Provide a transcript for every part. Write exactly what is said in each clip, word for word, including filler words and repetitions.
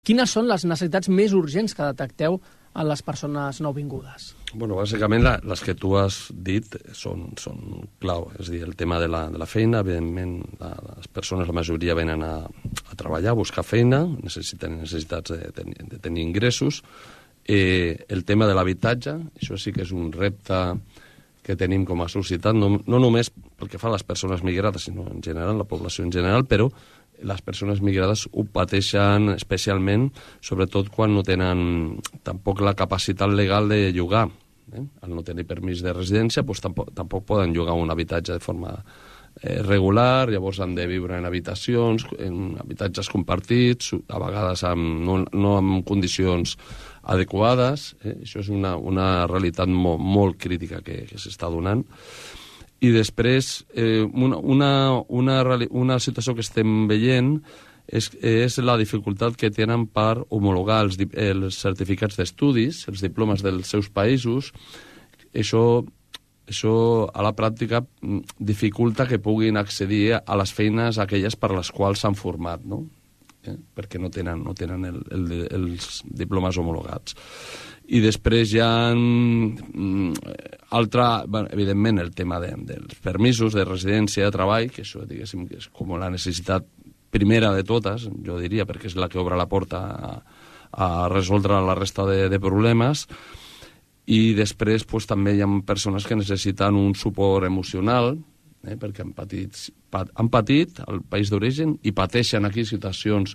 Quines són les necessitats més urgents que detecteu en les persones nouvingudes? Bueno, bàsicament la, les que tu has dit són, són clau. És a dir, el tema de la, de la feina, evidentment la, les persones, la majoria venen a, a treballar, a buscar feina, necessiten necessitats de, de, de tenir ingressos. Eh, el tema de l'habitatge, això sí que és un repte que tenim com a societat, no, no només pel que fa a les persones migrades, sinó en general, la població en general, però les persones migrades ho pateixen especialment, sobretot quan no tenen tampoc la capacitat legal de llogar. Eh? Al no tenir permís de residència, doncs tampoc, tampoc poden llogar un habitatge de forma eh, regular, llavors han de viure en habitacions, en habitatges compartits, a vegades amb, no, no en condicions adequades. Eh? Això és una, una realitat molt, molt crítica que, que s'està donant. I després, eh, una, una, una, una situació que estem veient és, és la dificultat que tenen per homologar els, els certificats d'estudis, els diplomes dels seus països. Això, això a la pràctica dificulta que puguin accedir a les feines aquelles per les quals s'han format, no? Eh? Perquè no tenen, no tenen el, el, els diplomes homologats. I després hi ha altra, bueno, evidentment, el tema de, dels permisos de residència, de treball, que això, diguéssim, que és com la necessitat primera de totes, jo diria, perquè és la que obre la porta a, a resoldre la resta de, de problemes. I després pues, també hi ha persones que necessiten un suport emocional, eh, perquè han patit, pat, han patit al país d'origen i pateixen aquí situacions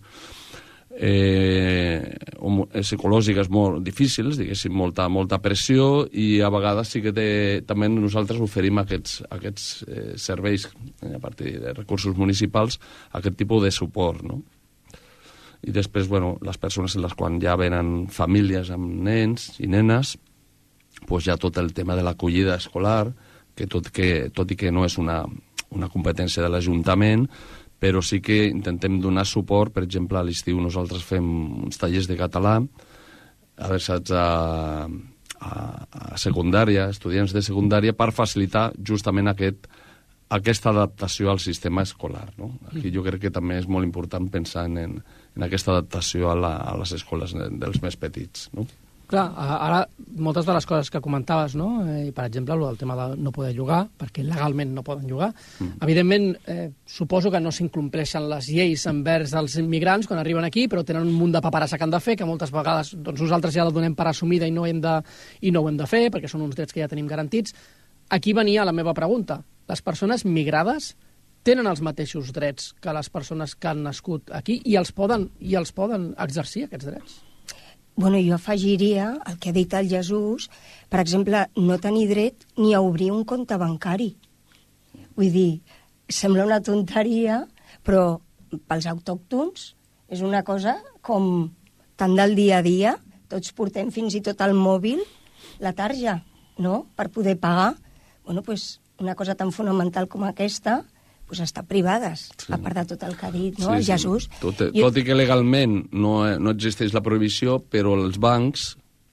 Eh, psicològiques molt difícils, diguéssim, molta, molta pressió, i a vegades sí que té, també nosaltres oferim aquests, aquests eh, serveis eh, a partir de recursos municipals, aquest tipus de suport, no? I després, bueno, les persones en les quan ja venen famílies amb nens i nenes, pues ja tot el tema de l'acollida escolar, que tot, que tot i que no és una, una competència de l'Ajuntament, però sí que intentem donar suport. Per exemple, a l'estiu nosaltres fem uns tallers de català adreçats a, a, a secundària, estudiants de secundària, per facilitar justament aquest, aquesta adaptació al sistema escolar, no? Aquí jo crec que també és molt important pensar en, en aquesta adaptació a, la, a les escoles dels més petits, no? Clar, ara moltes de les coses que comentaves, no? Eh, per exemple, el tema de no poder llogar, perquè legalment no poden llogar. Mm. Evidentment, eh, suposo que no s'incompleixen les lleis envers els immigrants quan arriben aquí, però tenen un munt de paperassa que han de fer, que moltes vegades doncs, nosaltres ja la donem per assumida i no, hem de, i no ho hem de fer, perquè són uns drets que ja tenim garantits. Aquí venia la meva pregunta. Les persones migrades tenen els mateixos drets que les persones que han nascut aquí i els poden, i els poden exercir, aquests drets? Bueno, jo afegiria el que ha dit el Jesús, per exemple, no tenir dret ni a obrir un compte bancari. Vull dir, sembla una tonteria, però pels autòctons és una cosa com tan del dia a dia, tots portem fins i tot al mòbil la tarja, no?, per poder pagar. Bueno, doncs una cosa tan fonamental com aquesta pues està privades, sí. A part de tot el que ha dit, no, sí, sí. Jesús. Tot, tot i que legalment no, no existeix la prohibició, però els bancs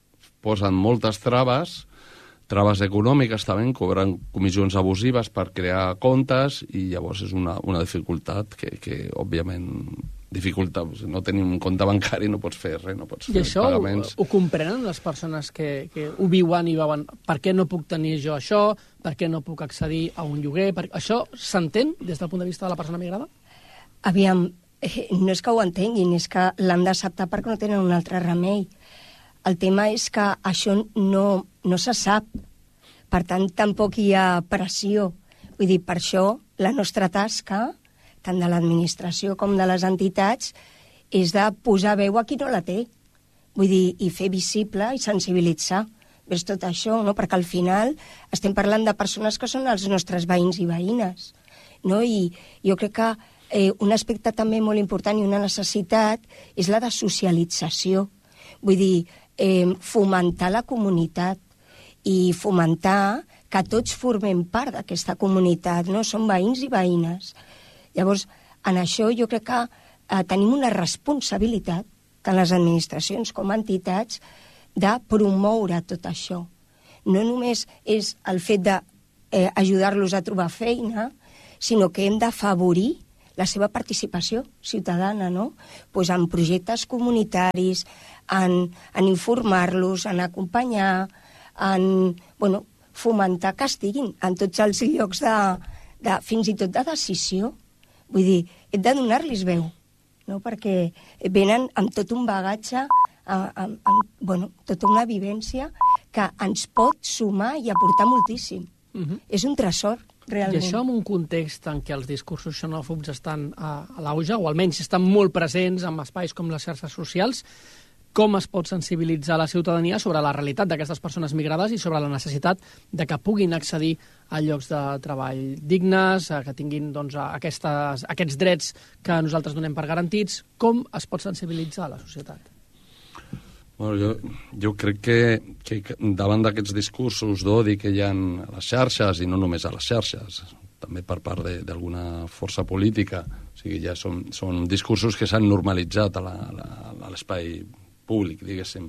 posen moltes traves, traves econòmiques també, cobren comissions abusives per crear comptes, i llavors és una, una dificultat que, que òbviament, dificulta. No tenir un compte bancari no pots fer res, no pots fer I això pagaments. Ho, ho comprenen les persones que, que ho viuen i veuen per què no puc tenir jo això, per què no puc accedir a un lloguer? Per... Això s'entén des del punt de vista de la persona migrada? Aviam, eh, no és que ho entenguin, és que l'han d'acceptar perquè no tenen un altre remei. El tema és que això no, no se sap, per tant tampoc hi ha pressió. Vull dir, per això la nostra tasca, tant de l'administració com de les entitats, és de posar veu a qui no la té. Vull dir, i fer visible i sensibilitzar. Ves tot això, no? Perquè al final estem parlant de persones que són els nostres veïns i veïnes, no? I jo crec que eh, un aspecte també molt important i una necessitat és la de socialització. Vull dir, eh, fomentar la comunitat i fomentar que tots formem part d'aquesta comunitat, no? Som veïns i veïnes. Llavors, en això jo crec que eh, tenim una responsabilitat, tant les administracions com entitats, de promoure tot això. No només és el fet d'ajudar-los eh, a trobar feina, sinó que hem d'afavorir la seva participació ciutadana, no? Pues en projectes comunitaris, en, en informar-los, en acompanyar, en, bueno, fomentar que estiguin en tots els llocs de, de, fins i tot de decisió. Vull dir, hem de donar-los veu, no? Perquè venen amb tot un bagatge, amb, amb, amb bueno, tota una vivència que ens pot sumar i aportar moltíssim. Uh-huh. És un tresor, realment. I això en un context en què els discursos xenòfobs estan a, a l'auge, o almenys estan molt presents en espais com les xarxes socials, com es pot sensibilitzar la ciutadania sobre la realitat d'aquestes persones migrades i sobre la necessitat de que puguin accedir a llocs de treball dignes, que tinguin doncs, aquestes, aquests drets que nosaltres donem per garantits? Com es pot sensibilitzar la societat? Bueno, jo, jo crec que, que davant d'aquests discursos d'odi que hi ha a les xarxes, i no només a les xarxes, també per part d'alguna força política, o sigui, ja són, són discursos que s'han normalitzat a l'espai públic, diguéssim.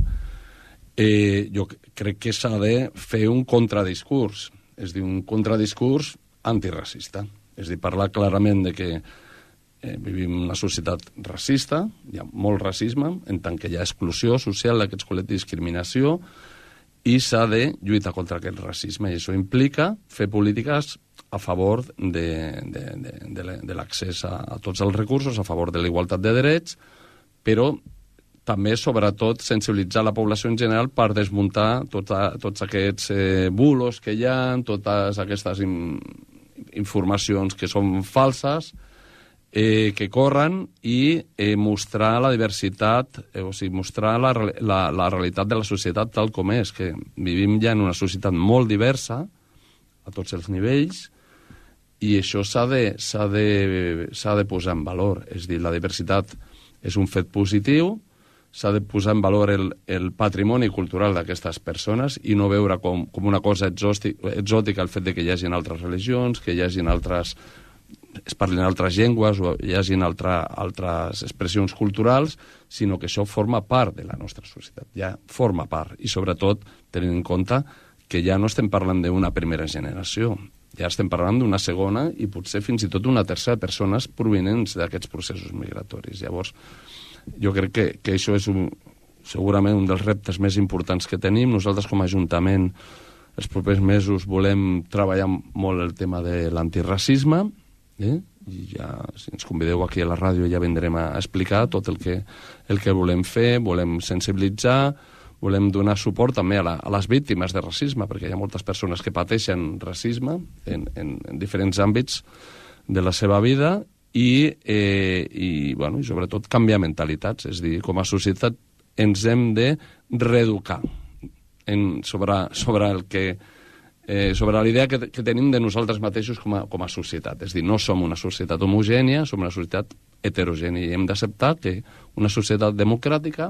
Eh, jo crec que s'ha de fer un contradiscurs, és a dir, un contradiscurs antiracista. És a dir, parlar clarament de que eh, vivim en una societat racista, hi ha molt racisme, en tant que hi ha exclusió social d'aquests col·lectius, discriminació, i s'ha de lluitar contra aquest racisme, i això implica fer polítiques a favor de, de, de, de, de l'accés a, a tots els recursos, a favor de la igualtat de drets, però també, sobretot, sensibilitzar la població en general per desmuntar tota, tots aquests eh, bulos que hi ha, totes aquestes in, informacions que són falses, eh, que corren, i eh, mostrar la diversitat, eh, o sigui, mostrar la, la, la realitat de la societat tal com és, que vivim ja en una societat molt diversa, a tots els nivells, i això s'ha de, s'ha de, s'ha de posar en valor. És a dir, la diversitat és un fet positiu, s'ha de posar en valor el, el patrimoni cultural d'aquestes persones i no veure com, com una cosa exòtica, exòtica el fet de que hi hagi altres religions, que hi hagi altres, es parlin altres llengües o hi hagi altra, altres expressions culturals, sinó que això forma part de la nostra societat, ja forma part, i sobretot tenint en compte que ja no estem parlant d'una primera generació, ja estem parlant d'una segona i potser fins i tot una tercera persones provinents d'aquests processos migratoris. Llavors, jo crec que, que això és un, segurament un dels reptes més importants que tenim. Nosaltres com a Ajuntament els propers mesos volem treballar molt el tema de l'antiracisme, eh? I ja, si ens convideu aquí a la ràdio ja vindrem a explicar tot el que, el que volem fer, volem sensibilitzar, volem donar suport també a, la, a les víctimes de racisme, perquè hi ha moltes persones que pateixen racisme en, en, en diferents àmbits de la seva vida, i, eh, i, bueno, i sobretot canviar mentalitats, és a dir, com a societat ens hem de reeducar en, sobre, sobre el que eh, sobre la idea que, que tenim de nosaltres mateixos com a, com a societat. És a dir, no som una societat homogènia, som una societat heterogènia, i hem d'acceptar que una societat democràtica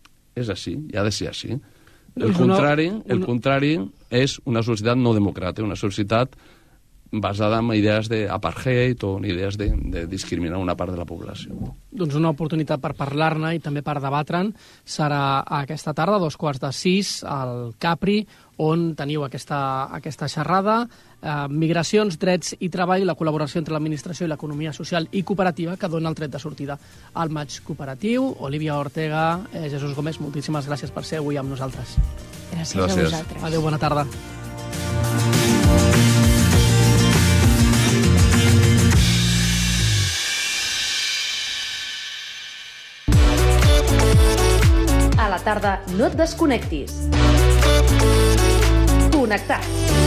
és així, i ha de ser així. El contrari, el contrari és una societat no democràtica, una societat basada en idees d'apartheid o en idees de, de discriminar una part de la població. Doncs una oportunitat per parlar-ne i també per debatre'n serà aquesta tarda, a dos quarts de sis, al Capri, on teniu aquesta, aquesta xerrada, eh, migracions, drets i treball, la col·laboració entre l'administració i l'economia social i cooperativa, que dona el tret de sortida al maig cooperatiu. Olivia Ortega, eh, Jesús Gómez, moltíssimes gràcies per ser avui amb nosaltres. Gràcies, gràcies. a vosaltres. Adéu, bona tarda. A la tarda no et desconnectis. Connectats.